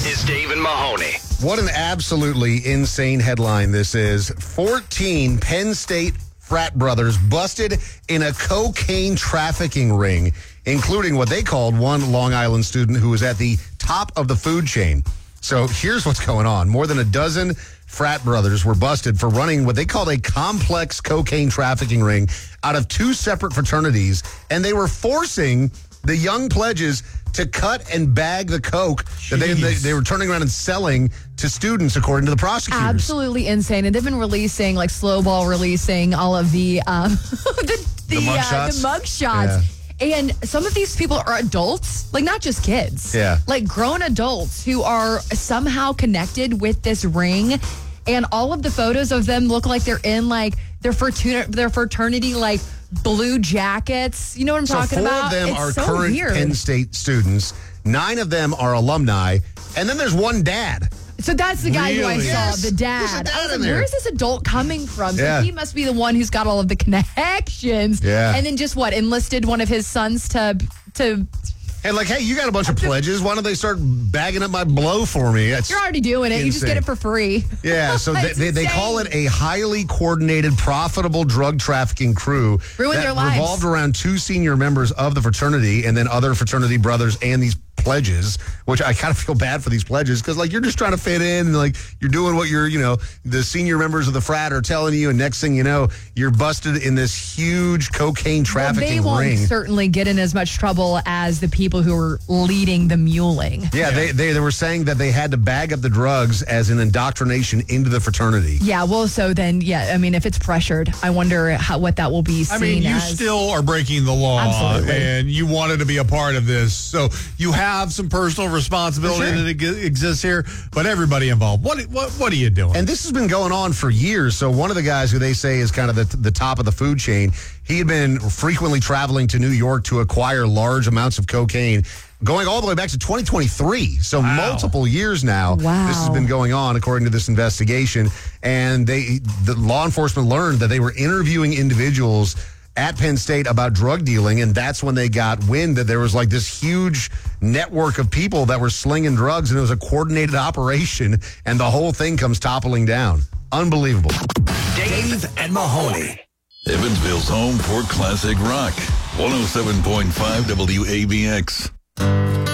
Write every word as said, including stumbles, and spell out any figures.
This is Dave and Mahoney. What an absolutely insane headline this is. fourteen Penn State frat brothers busted in a cocaine trafficking ring, including what they called one Long Island student who was at the top of the food chain. So here's what's going on. More than a dozen frat brothers were busted for running what they called a complex cocaine trafficking ring out of two separate fraternities, and they were forcing the young pledges to cut and bag the coke that they, they they were turning around and selling to students, according to the prosecutors. Absolutely insane. And they've been releasing, like slow ball releasing all of the um, the the, The mug uh, shots? the mug shots. And some of these people are adults, like not just kids. Yeah. Like grown adults who are somehow connected with this ring. And all of the photos of them look like they're in like their fraternity, their fraternity like blue jackets. You know what I'm so talking four about? of them It's are so current weird. Penn State students. Nine of them are alumni. And then there's one dad. So that's the guy who I Really? saw, Yes. the dad. There's a dad I was in like, there. where is this adult coming from? So Yeah. he must be the one who's got all of the connections. Yeah. And then just what, enlisted one of his sons to to And like, hey, you got a bunch of pledges. Why don't they start bagging up my blow for me? That's you're already doing it. You just insane. get it for free. Yeah, so they, It's they, they call it insane. a highly coordinated, profitable drug trafficking crew Ruin that their lives. revolved around two senior members of the fraternity and then other fraternity brothers and these pledges, which I kind of feel bad for these pledges because, like, you're just trying to fit in and, like, you're doing what you're, you know, the senior members of the frat are telling you, and next thing you know, you're busted in this huge cocaine Well, trafficking they won't ring. certainly get in as much trouble as the people who are leading the muling. Yeah, They, they they were saying that they had to bag up the drugs as an indoctrination into the fraternity. Yeah, well, so then, yeah, I mean, if it's pressured, I wonder how what that will be seen I mean, you as. still are breaking the law, Absolutely. and you wanted to be a part of this. So you have some personal responsibility For sure. that ex- exists here, but everybody involved. What what what are you doing? And this has been going on for years. So one of the guys who they say is kind of the, the top of the food chain, he had been frequently traveling to New York to acquire large amounts of cocaine, going all the way back to twenty twenty-three. So Wow. multiple years now. Wow. This has been going on, according to this investigation. And they, the law enforcement learned that they were interviewing individuals at Penn State about drug dealing, and that's when they got wind that there was like this huge network of people that were slinging drugs, and it was a coordinated operation, and the whole thing comes toppling down. Unbelievable. Dave and Mahoney. Evansville's home for classic rock. one oh seven point five W A B X.